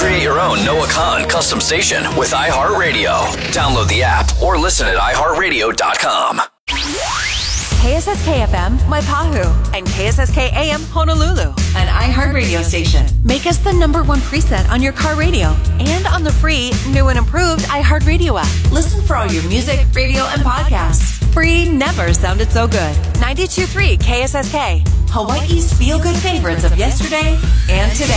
Create your own Noah Khan custom station with iHeartRadio. Download the app or listen at iHeartRadio.com. KSSK FM, Waipahu, and KSSK AM, Honolulu, an iHeartRadio station. Make us the #1 preset on your car radio and on the free, new and improved iHeartRadio app. Listen for all your music, radio, and podcasts. Free never sounded so good. 92.3 KSSK, Hawaii's feel-good favorites of yesterday and today.